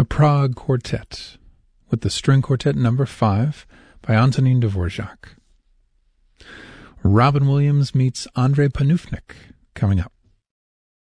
The Prague Quartet, with the String Quartet No. 5 by Antonin Dvorak. Robin Williams meets Andrei Panufnik, coming up.